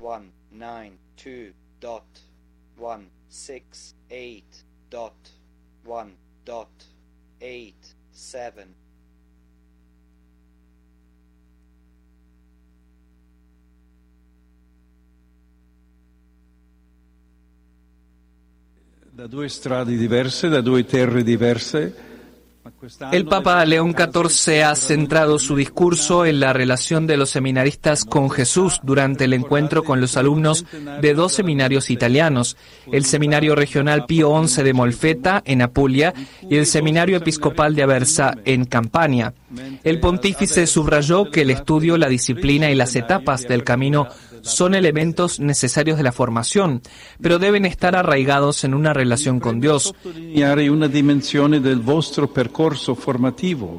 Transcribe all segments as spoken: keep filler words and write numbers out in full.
one nine two dot one six eight dot one dot eight seven. Da due strade diverse, da due terre diverse. El Papa León catorce ha centrado su discurso en la relación de los seminaristas con Jesús durante el encuentro con los alumnos de dos seminarios italianos, el Seminario Regional Pío once de Molfetta, en Apulia, y el Seminario Episcopal de Aversa, en Campania. El pontífice subrayó que el estudio, la disciplina y las etapas del camino son elementos necesarios de la formación, pero deben estar arraigados en una relación con Dios. Una dimensione del vostro percorso formativo,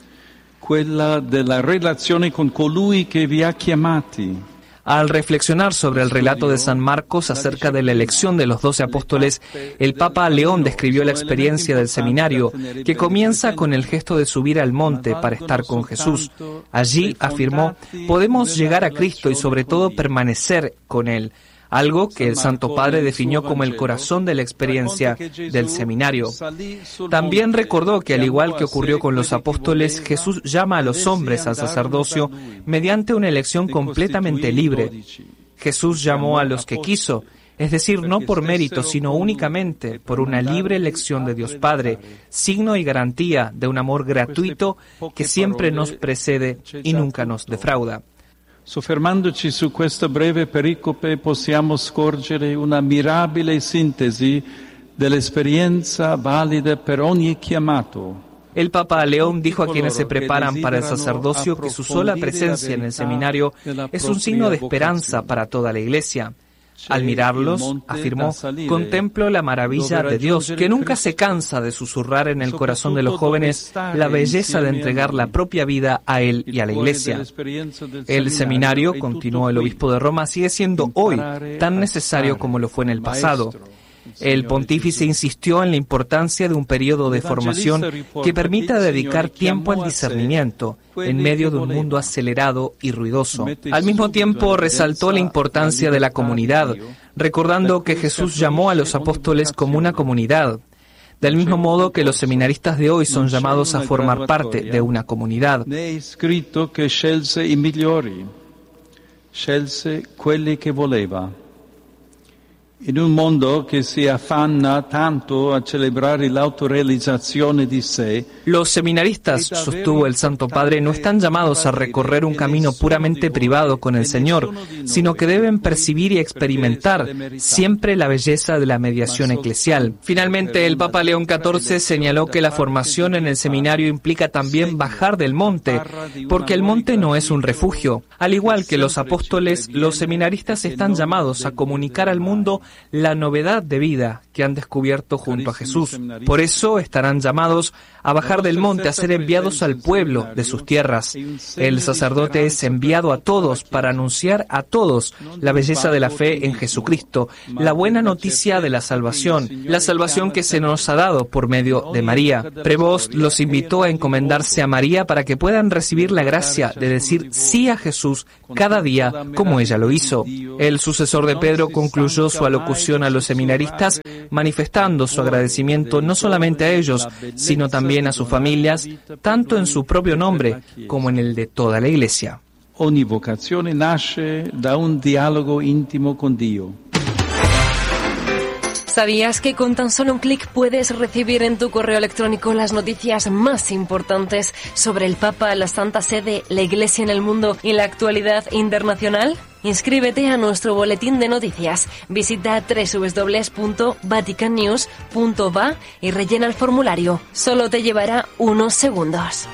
quella della relazione con colui che vi ha chiamati. Al reflexionar sobre el relato de San Marcos acerca de la elección de los doce apóstoles, el Papa León describió la experiencia del seminario, que comienza con el gesto de subir al monte para estar con Jesús. Allí, afirmó, podemos llegar a Cristo y sobre todo permanecer con Él, algo que el Santo Padre definió como el corazón de la experiencia del seminario. También recordó que, al igual que ocurrió con los apóstoles, Jesús llama a los hombres al sacerdocio mediante una elección completamente libre. Jesús llamó a los que quiso, es decir, no por mérito, sino únicamente por una libre elección de Dios Padre, signo y garantía de un amor gratuito que siempre nos precede y nunca nos defrauda. Soffermandoci su questa breve pericope possiamo scorgere una mirabile sintesi dell'esperienza valida per ogni chiamato. El Papa León dijo a quienes se preparan para el sacerdocio que su sola presencia en el seminario es un signo de esperanza para toda la Iglesia. Al mirarlos, afirmó, contemplo la maravilla de Dios, que nunca se cansa de susurrar en el corazón de los jóvenes la belleza de entregar la propia vida a Él y a la Iglesia. El seminario, continuó el obispo de Roma, sigue siendo hoy tan necesario como lo fue en el pasado. El pontífice insistió en la importancia de un periodo de formación que permita dedicar tiempo al discernimiento en medio de un mundo acelerado y ruidoso. Al mismo tiempo, resaltó la importancia de la comunidad, recordando que Jesús llamó a los apóstoles como una comunidad, del mismo modo que los seminaristas de hoy son llamados a formar parte de una comunidad. Scritto che scelse i migliori, scelse quelli che voleva. In un mondo che si affanna tanto a celebrare l'autorealizzazione di sé, los seminaristas, sostuvo el Santo Padre, no están llamados a recorrer un camino puramente privado con el Señor, sino que deben percibir y experimentar siempre la belleza de la mediación eclesial. Finalmente, el Papa León catorce señaló que la formación en el seminario implica también bajar del monte, porque el monte no es un refugio. Al igual que los apóstoles, los seminaristas están llamados a comunicar al mundo la novedad de vida que han descubierto junto a Jesús. Por eso estarán llamados a bajar del monte, a ser enviados al pueblo de sus tierras. El sacerdote es enviado a todos para anunciar a todos la belleza de la fe en Jesucristo, la buena noticia de la salvación, la salvación que se nos ha dado por medio de María. Prevost los invitó a encomendarse a María para que puedan recibir la gracia de decir sí a Jesús cada día como ella lo hizo. El sucesor de Pedro concluyó su alocución a los seminaristas manifestando su agradecimiento no solamente a ellos, sino también a sus familias, tanto en su propio nombre como en el de toda la Iglesia. Ogni vocazione nasce da un dialogo íntimo con Dio. ¿Sabías que con tan solo un clic puedes recibir en tu correo electrónico las noticias más importantes sobre el Papa, la Santa Sede, la Iglesia en el mundo y la actualidad internacional? Inscríbete a nuestro boletín de noticias. Visita doble u doble u doble u punto vatican news punto va y rellena el formulario. Solo te llevará unos segundos.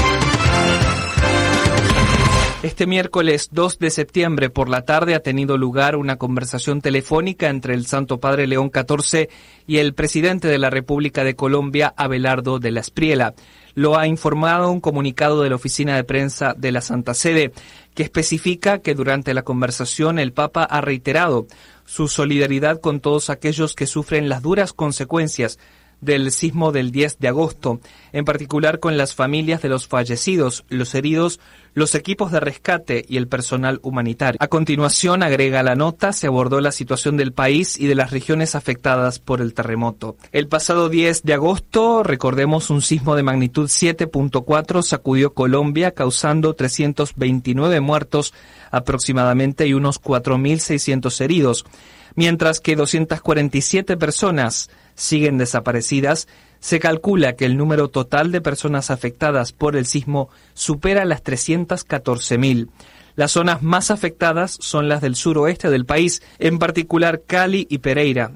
Este miércoles dos de septiembre por la tarde ha tenido lugar una conversación telefónica entre el Santo Padre León catorce y el presidente de la República de Colombia, Abelardo de la Espriella. Lo ha informado un comunicado de la Oficina de Prensa de la Santa Sede, que especifica que durante la conversación el Papa ha reiterado su solidaridad con todos aquellos que sufren las duras consecuencias del sismo del diez de agosto, en particular con las familias de los fallecidos, los heridos, los equipos de rescate y el personal humanitario. A continuación, agrega la nota, se abordó la situación del país y de las regiones afectadas por el terremoto. El pasado diez de agosto, recordemos, un sismo de magnitud siete punto cuatro sacudió Colombia, causando trescientos veintinueve muertos aproximadamente y unos cuatro mil seiscientos heridos, mientras que doscientas cuarenta y siete personas siguen desaparecidas. Se calcula que el número total de personas afectadas por el sismo supera las trescientas catorce mil. Las zonas más afectadas son las del suroeste del país, en particular Cali y Pereira.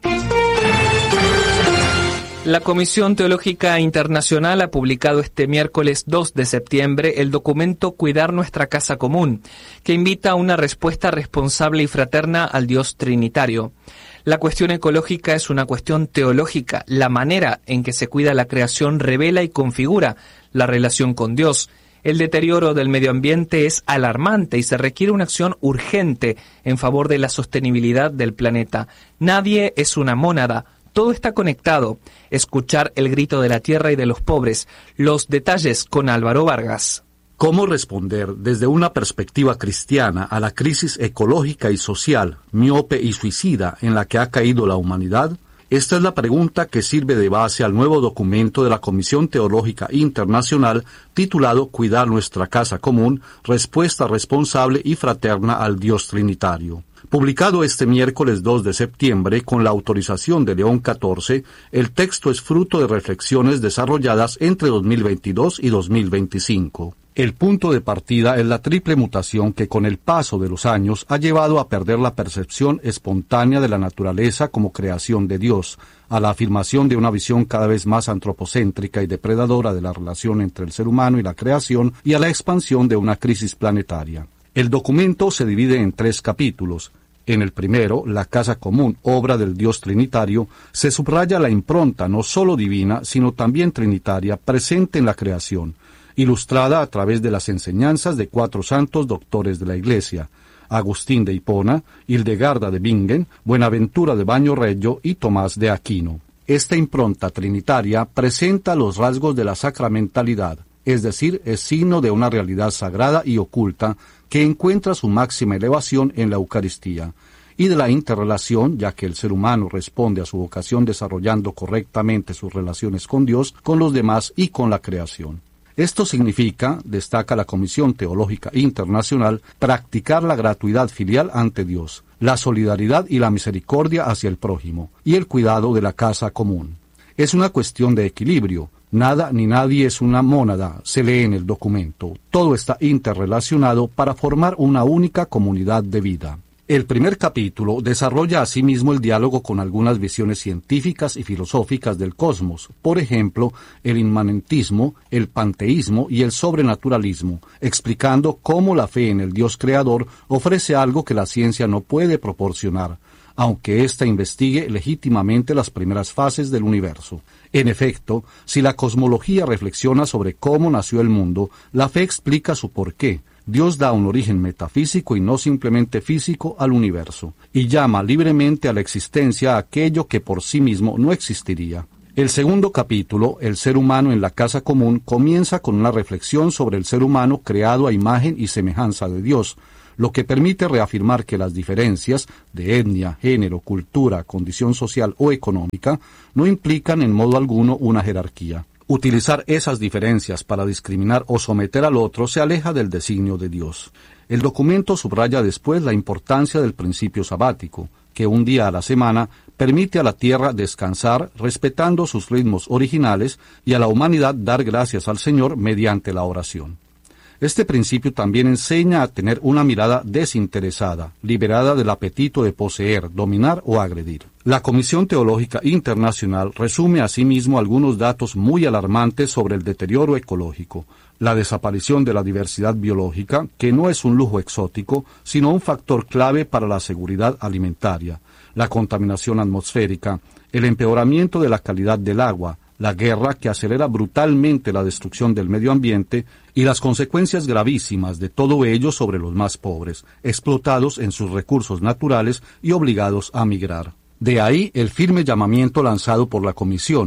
La Comisión Teológica Internacional ha publicado este miércoles dos de septiembre el documento Cuidar nuestra casa común, que invita a una respuesta responsable y fraterna al Dios Trinitario. La cuestión ecológica es una cuestión teológica. La manera en que se cuida la creación revela y configura la relación con Dios. El deterioro del medio ambiente es alarmante y se requiere una acción urgente en favor de la sostenibilidad del planeta. Nadie es una mónada. Todo está conectado. Escuchar el grito de la tierra y de los pobres. Los detalles con Álvaro Vargas. ¿Cómo responder desde una perspectiva cristiana a la crisis ecológica y social, miope y suicida en la que ha caído la humanidad? Esta es la pregunta que sirve de base al nuevo documento de la Comisión Teológica Internacional titulado Cuidar nuestra casa común, respuesta responsable y fraterna al Dios Trinitario. Publicado este miércoles dos de septiembre con la autorización de León catorce, el texto es fruto de reflexiones desarrolladas entre dos mil veintidós y dos mil veinticinco. El punto de partida es la triple mutación que con el paso de los años ha llevado a perder la percepción espontánea de la naturaleza como creación de Dios, a la afirmación de una visión cada vez más antropocéntrica y depredadora de la relación entre el ser humano y la creación y a la expansión de una crisis planetaria. El documento se divide en tres capítulos. En el primero, la casa común, obra del Dios Trinitario, se subraya la impronta no solo divina, sino también trinitaria, presente en la creación, ilustrada a través de las enseñanzas de cuatro santos doctores de la Iglesia, Agustín de Hipona, Hildegarda de Bingen, Buenaventura de Baño-Reggio y Tomás de Aquino. Esta impronta trinitaria presenta los rasgos de la sacramentalidad, es decir, es signo de una realidad sagrada y oculta que encuentra su máxima elevación en la Eucaristía, y de la interrelación, ya que el ser humano responde a su vocación desarrollando correctamente sus relaciones con Dios, con los demás y con la creación. Esto significa, destaca la Comisión Teológica Internacional, practicar la gratuidad filial ante Dios, la solidaridad y la misericordia hacia el prójimo, y el cuidado de la casa común. Es una cuestión de equilibrio. Nada ni nadie es una mónada, se lee en el documento. Todo está interrelacionado para formar una única comunidad de vida. El primer capítulo desarrolla asimismo el diálogo con algunas visiones científicas y filosóficas del cosmos, por ejemplo, el inmanentismo, el panteísmo y el sobrenaturalismo, explicando cómo la fe en el Dios creador ofrece algo que la ciencia no puede proporcionar, aunque ésta investigue legítimamente las primeras fases del universo. En efecto, si la cosmología reflexiona sobre cómo nació el mundo, la fe explica su porqué. Dios da un origen metafísico y no simplemente físico al universo, y llama libremente a la existencia aquello que por sí mismo no existiría. El segundo capítulo, El ser humano en la casa común, comienza con una reflexión sobre el ser humano creado a imagen y semejanza de Dios, lo que permite reafirmar que las diferencias de etnia, género, cultura, condición social o económica no implican en modo alguno una jerarquía. Utilizar esas diferencias para discriminar o someter al otro se aleja del designio de Dios. El documento subraya después la importancia del principio sabático, que un día a la semana permite a la tierra descansar respetando sus ritmos originales y a la humanidad dar gracias al Señor mediante la oración. Este principio también enseña a tener una mirada desinteresada, liberada del apetito de poseer, dominar o agredir. La Comisión Teológica Internacional resume asimismo algunos datos muy alarmantes sobre el deterioro ecológico, la desaparición de la diversidad biológica, que no es un lujo exótico, sino un factor clave para la seguridad alimentaria, la contaminación atmosférica, el empeoramiento de la calidad del agua, la guerra que acelera brutalmente la destrucción del medio ambiente y las consecuencias gravísimas de todo ello sobre los más pobres, explotados en sus recursos naturales y obligados a migrar. De ahí el firme llamamiento lanzado por la Comisión.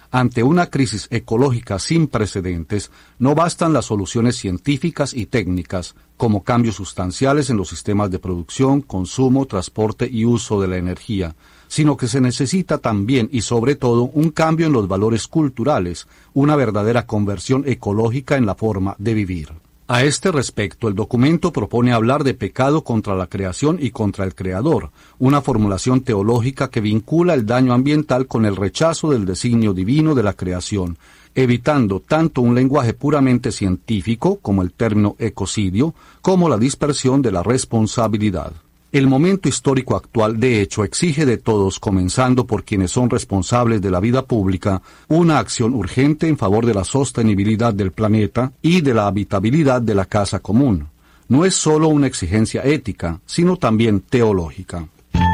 Ante una crisis ecológica sin precedentes, no bastan las soluciones científicas y técnicas, como cambios sustanciales en los sistemas de producción, consumo, transporte y uso de la energía, sino que se necesita también y sobre todo un cambio en los valores culturales, una verdadera conversión ecológica en la forma de vivir. A este respecto, el documento propone hablar de pecado contra la creación y contra el creador, una formulación teológica que vincula el daño ambiental con el rechazo del designio divino de la creación, evitando tanto un lenguaje puramente científico, como el término ecocidio, como la dispersión de la responsabilidad. El momento histórico actual, de hecho, exige de todos, comenzando por quienes son responsables de la vida pública, una acción urgente en favor de la sostenibilidad del planeta y de la habitabilidad de la casa común. No es solo una exigencia ética, sino también teológica.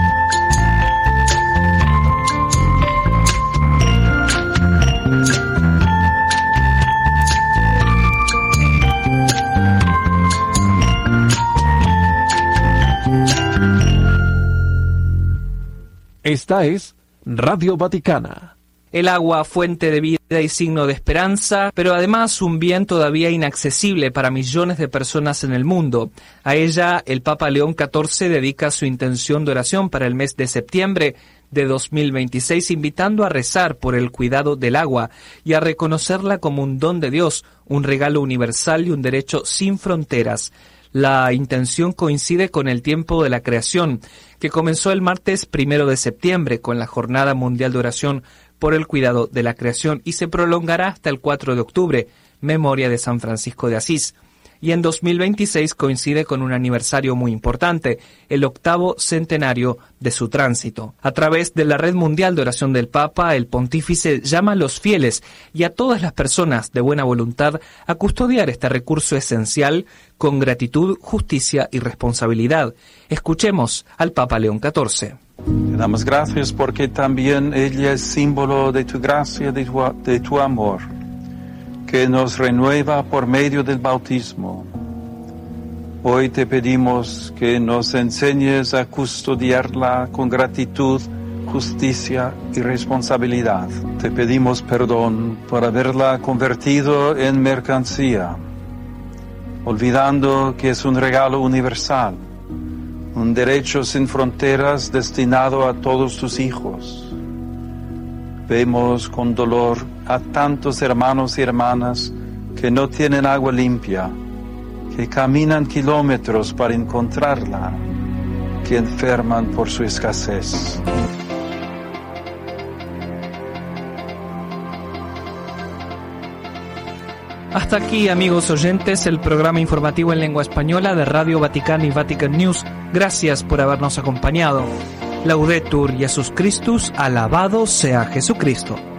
Esta es Radio Vaticana. El agua, fuente de vida y signo de esperanza, pero además un bien todavía inaccesible para millones de personas en el mundo. A ella, el Papa León catorce dedica su intención de oración para el mes de septiembre de dos mil veintiséis, invitando a rezar por el cuidado del agua y a reconocerla como un don de Dios, un regalo universal y un derecho sin fronteras. La intención coincide con el tiempo de la creación, que comenzó el martes primero de septiembre con la Jornada Mundial de Oración por el Cuidado de la Creación y se prolongará hasta el cuatro de octubre, memoria de San Francisco de Asís. Y en dos mil veintiséis coincide con un aniversario muy importante, el octavo centenario de su tránsito. A través de la Red Mundial de Oración del Papa, el pontífice llama a los fieles y a todas las personas de buena voluntad a custodiar este recurso esencial con gratitud, justicia y responsabilidad. Escuchemos al Papa León catorce. Te damos gracias porque también ella es símbolo de tu gracia, de tu, de tu amor, que nos renueva por medio del bautismo. Hoy te pedimos que nos enseñes a custodiarla con gratitud, justicia y responsabilidad. Te pedimos perdón por haberla convertido en mercancía, olvidando que es un regalo universal, un derecho sin fronteras destinado a todos tus hijos. Vemos con dolor a tantos hermanos y hermanas que no tienen agua limpia, que caminan kilómetros para encontrarla, que enferman por su escasez. Hasta aquí, amigos oyentes, el programa informativo en lengua española de Radio Vaticana y Vatican News. Gracias por habernos acompañado. Laudetur Jesus Christus, alabado sea Jesucristo.